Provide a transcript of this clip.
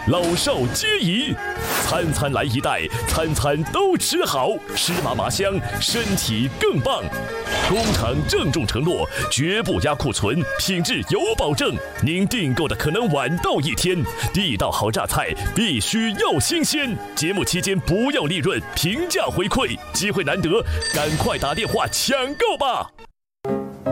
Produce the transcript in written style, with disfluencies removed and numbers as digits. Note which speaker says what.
Speaker 1: 老少皆宜。餐餐来一袋，餐餐都吃好，吃麻麻香，身体更棒。工厂郑重承诺，绝不压库存，品质有保证。您订购的可能晚到1天，地道好榨菜必须要新鲜。节目期间不要利润，平价回馈，机会难得，赶快打电话抢购吧！